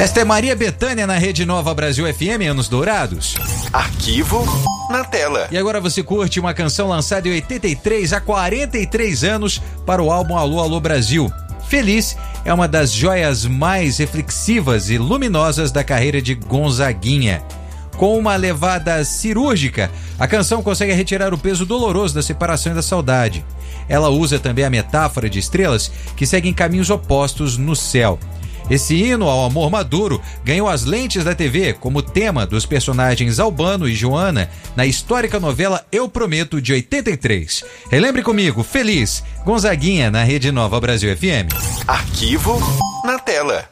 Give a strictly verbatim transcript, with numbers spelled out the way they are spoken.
Esta é Maria Bethânia na Rede Nova Brasil F M, Anos Dourados. Arquivo na tela. E agora você curte uma canção lançada em oitenta e três, há quarenta e três anos, para o álbum Alô, Alô Brasil. Feliz é uma das joias mais reflexivas e luminosas da carreira de Gonzaguinha. Com uma levada cirúrgica, a canção consegue retirar o peso doloroso da separação e da saudade. Ela usa também a metáfora de estrelas que seguem caminhos opostos no céu. Esse hino ao amor maduro ganhou as lentes da T V como tema dos personagens Albano e Joana na histórica novela Eu Prometo, de oitenta e três. Relembre comigo, Feliz, Gonzaguinha na Rede Nova Brasil F M. Arquivo na tela.